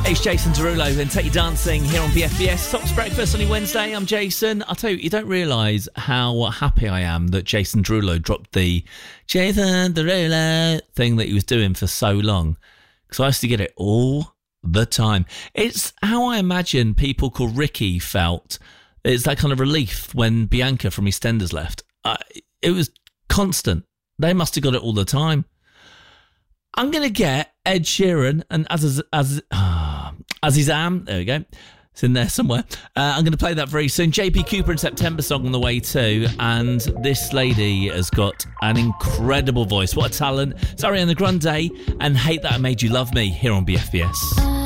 It's Jason Derulo and Take You Dancing here on BFBS. Tops Breakfast on your Wednesday. I'm Jason. I'll tell you, you don't realise how happy I am that Jason Derulo dropped the Jason Derulo thing that he was doing for so long. Because I used to get it all the time. It's how I imagine people called Ricky felt. It's that kind of relief when Bianca from EastEnders left. It was constant. They must have got it all the time. I'm going to get Ed Sheeran and Azizam. There we go. It's in there somewhere. I'm going to play that very soon. JP Cooper and September song on the way too. And this lady has got an incredible voice. What a talent. It's Ariana Grande and Hate That I Made You Love Me here on BFBS.